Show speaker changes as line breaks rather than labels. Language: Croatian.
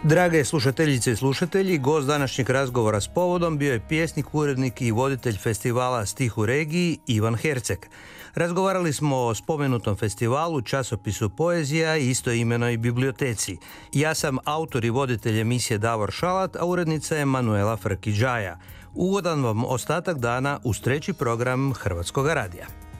Drage slušateljice i slušatelji, gost današnjeg razgovora s povodom bio je pjesnik, urednik i voditelj festivala Stih u regiji Ivan Herceg. Razgovarali smo o spomenutom festivalu, časopisu Poezija i istoimenoj biblioteci. Ja sam autor i voditelj emisije Davor Šalat, a urednica je Manuela Frki-Đaja. Ugodan vam ostatak dana uz treći program Hrvatskog radija.